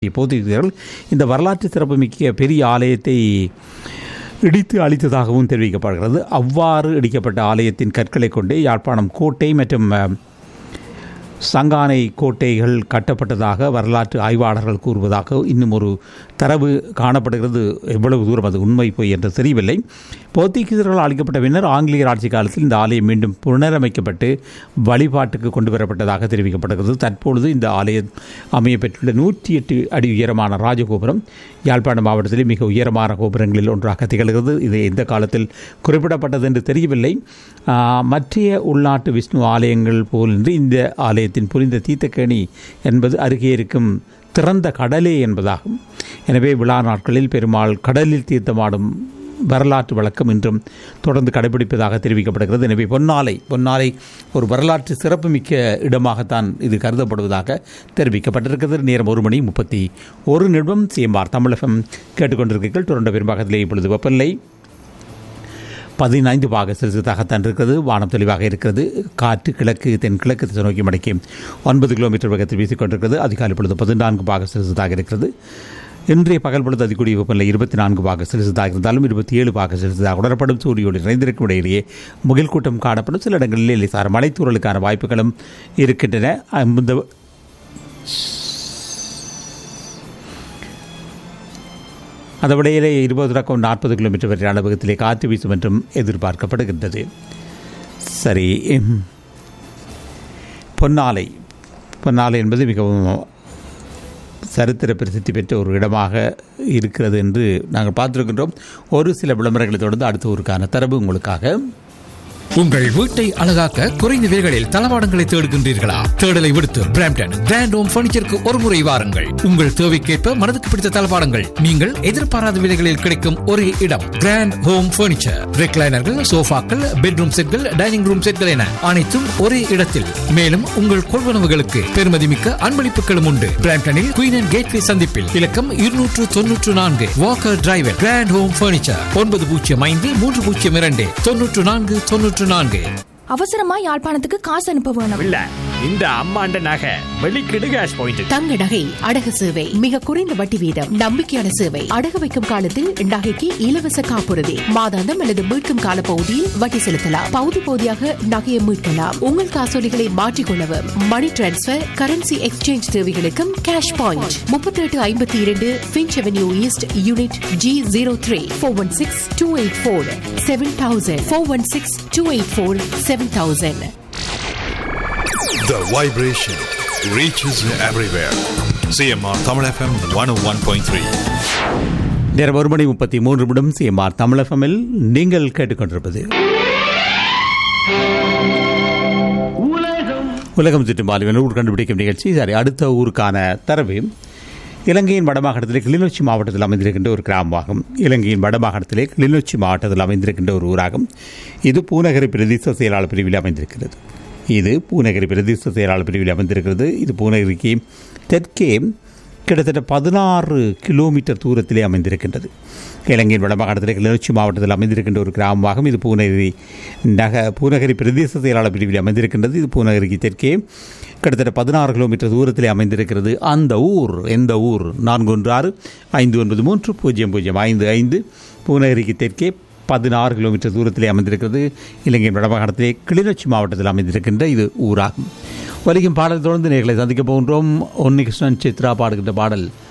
போர்த்துகீசியர்கள் இந்த வரலாற்று சிறப்புமிக்க பெரிய ஆலயத்தை இடித்து அழித்ததாகவும் தெரிவிக்கப்படுகிறது. அவ்வாறு இடிக்கப்பட்ட ஆலயத்தின் கற்களை கொண்டே யாழ்ப்பாணம் கோட்டை மற்றும் சங்கானை கோட்டைகள் கட்டப்பட்டதாக வரலாற்று ஆய்வாளர்கள் கூறுவதாக இன்னும் ஒரு தரவு காணப்படுகிறது. எவ்வளவு தூரம் அது உண்மை போய் என்று தெரியவில்லை. போர்த்துகீசியர்கள் அளிக்கப்பட்ட பின்னர் ஆங்கிலேயர் ஆட்சி காலத்தில் இந்த ஆலயம் மீண்டும் புனரமைக்கப்பட்டு வழிபாட்டுக்கு கொண்டு வரப்பட்டதாக தெரிவிக்கப்படுகிறது. தற்பொழுது இந்த ஆலயம் அமையப்பெற்றுள்ள 108 அடி உயரமான ராஜகோபுரம் யாழ்ப்பாணம் மாவட்டத்திலே மிக உயரமான கோபுரங்களில் ஒன்றாக திகழ்கிறது. இது எந்த காலத்தில் குறிப்பிடப்பட்டது என்று தெரியவில்லை. மற்ற உள்நாட்டு விஷ்ணு ஆலயங்கள் போலின்றி இந்த ஆலயத்தின் புனித தீர்த்தக்கேணி என்பது அருகே இருக்கும் திறந்த கடலே என்பதாகும். எனவே விழா நாட்களில் பெருமாள் கடலில் தீர்த்தமாடும் வரலாற்று வழக்கம் இன்றும் தொடர்ந்து கடைபிடிப்பதாக தெரிவிக்கப்படுகிறது. எனவே பொன்னாலை ஒரு வரலாற்று சிறப்புமிக்க இடமாகத்தான் இது கருதப்படுவதாக தெரிவிக்கப்பட்டிருக்கிறது. நேரம் 1:31 சிஎம்ஆர் தமிழ் FM கேட்டுக்கொண்டிருக்கிறீர்கள். டொரண்டோ பெரும்பாகத்திலே இப்பொழுது வெப்பநிலை 15°C இருக்கிறது. வானம் தெளிவாக இருக்கிறது. காற்று கிழக்கு தென்கிழக்கு திசை நோக்கி மணிக்கு 9 கிலோமீட்டர் வேகத்தில் வீசிக்கொண்டிருக்கிறது. அதிகாலை பொழுது 14°C இருக்கிறது. இன்றைய பகல் பொழுது அதிகூடிய வெப்பநிலை 24°C இருந்தாலும் 27°C உணரப்படும். சூரியோடு நிறைந்திருக்கும் இடையிலேயே முகில் கூட்டம் காணப்படும். சில இடங்களில் லேசான மழைத்தூறலுக்கான வாய்ப்புகளும் இருக்கின்றன. அந்த விடையிலே 20-40 கிலோமீட்டர் வரையான வேகத்திலே காற்று வீசும் என்றும் எதிர்பார்க்கப்படுகின்றது. சரி, பொன்னாலை என்பது மிகவும் சரித்திர பிரசித்தி பெற்ற ஒரு இடமாக இருக்கிறது என்று நாங்கள் பார்த்திருக்கின்றோம். ஒரு சில விளம்பரங்களை தொடர்ந்து அடுத்த ஊருக்கான தரவு உங்களுக்காக. உங்கள் வீட்டை அழகாக்க குறைந்த விலைகளில் தளவாடங்களை தேடுகின்றீர்களா? தேடலை விடுத்து பிராம்டன் கிராண்ட் ஹோம் பர்னிச்சருக்கு ஒரு முறை வாருங்கள். உங்கள் தேவைக்கேற்ப மனதுக்கு பிடித்த தளவாடங்கள் நீங்கள் எதிர்பாராத விலைகளில் கிடைக்கும் ஒரே இடம் கிராண்ட் ஹோம் பர்னிச்சர். ரெக்லைனர்கள், சோஃபாக்கள், பெட்ரூம் செட்கள், டைனிங் ரூம் செட்கள் என அனைத்தும் ஒரே இடத்தில். மேலும் உங்கள் கொள்வனவுகளுக்கு பெருமதிமிக்க அன்பளிப்புகளும் உண்டு. பிராம்டனில் குயின் அண்ட் கேட்வே சந்திப்பில் இலக்கம் 294 Walker driver grand home furniture 9053029494. அவசரமா யாழ்ப்பாணத்துக்கு காசு அனுப்ப வேணும். இல்ல, இந்த அம்மாண்ட நகை வெளிக்கிடு கேஷ் பாயிண்ட். தங்க நகை அடகு சேவை மிக குறைந்த வட்டி வீதம், நம்பிக்கையான சேவை. அடகு வைக்கும் காலத்தில் நகைக்கு இலவச காப்புறுதி, மாதாந்தம் அல்லது மீட்கும் கால பகுதியில் வட்டி செலுத்தலாம். பகுதி பகுதியாக நகையை மீட்கலாம். உங்கள் காசோலிகளை மாற்றிக்கொள்ளவும், மணி டிரான்ஸ்பர், கரன்சி எக்ஸ்சேஞ்ச் தேவைகளுக்கும் cash point. 3852 Finch Avenue East, Unit G03. 416-284-7000. 416-284-7000. The vibration reaches everywhere. CMR Tamil FM 101.3. நேரம் 1:33 சிஎம்ஆர் தமிழ் FMல் நீங்கள் கேட்டுக்கொண்டிருப்பது உலகம் சுற்றும் பாலிவன் ஊர் கண்டுபிடிக்கும் நிகழ்ச்சி. சரி, அடுத்த ஊருக்கான தரவு இலங்கையின் வடமாகாணத்திலே கிளிநொச்சி மாவட்டத்தில் அமைந்திருக்கின்ற ஒரு கிராமமாகும். இலங்கையின் வடமாகாணத்திலே கிளிநொச்சி மாவட்டத்தில் அமைந்திருக்கின்ற ஒரு ஊராகும். இது பூநகரி பிரதேச செயலாளர் பிரிவில் அமைந்திருக்கிறது. இது பூநகரிக்கு தெற்கே கிட்டத்தட்ட 16 கிலோமீட்டர் தூரத்திலே அமைந்திருக்கின்றது. இலங்கையின் வடமாகாணத்திலே கிளிநொச்சி மாவட்டத்தில் அமைந்திருக்கின்ற ஒரு கிராமமாகும். இது பூநகரி பிரதேச செயலாளர் பிரிவில் அமைந்திருக்கின்றது. இது பூநகரிக்கு தெற்கே கிட்டத்தட்ட 16 கிலோமீட்டர் தூரத்திலே அமைந்திருக்கிறது. அந்த ஊர் எந்த ஊர்? 4165930055. பூநகரிக்கு தெற்கே 16 கிலோமீட்டர் தூரத்திலே அமைந்திருக்கிறது. இலங்கையின் வடமாகாணத்திலே கிளிநொச்சி மாவட்டத்தில் அமைந்திருக்கின்ற இது ஊராகும். வலிக்கும் பாடல் தொடர்ந்து நேர்களை சந்திக்க போகின்றோம். உன்னிகிருஷ்ணன் சித்ரா பாடுகின்ற பாடல்